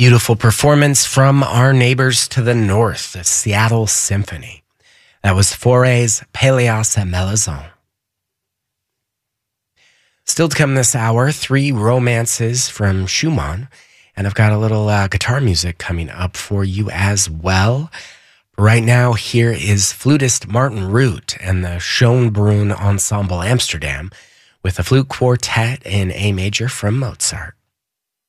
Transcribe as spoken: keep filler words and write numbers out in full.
Beautiful performance from our neighbors to the north, the Seattle Symphony. That was Fauré's Péléas et Mélisande. Still to come this hour, three romances from Schumann, and I've got a little uh, guitar music coming up for you as well. Right now, here is flutist Martin Root and the Schoenbrunn Ensemble Amsterdam with a flute quartet in A major from Mozart.